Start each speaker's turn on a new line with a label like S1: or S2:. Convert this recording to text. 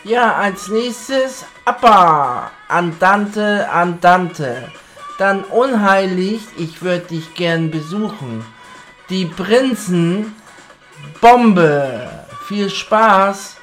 S1: Ja, als nächstes Appa, Andante, Andante. Dann unheilig, ich würde dich gern besuchen. Die Prinzen, Bombe. Viel Spaß.